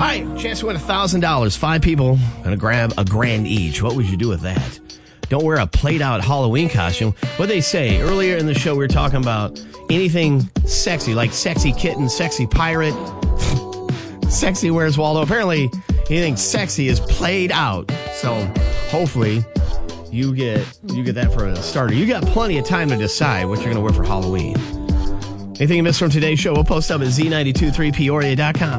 right, chance to win $1,000. 5 people going to grab a grand each. What would you do with that? Don't wear a played-out Halloween costume. What they say, earlier in the show, we were talking about anything sexy, like sexy kitten, sexy pirate, sexy Where's Waldo. Apparently, anything sexy is played out. So, hopefully, you get that for a starter. You got plenty of time to decide what you're going to wear for Halloween. Anything you missed from today's show, we'll post up at Z923Peoria.com.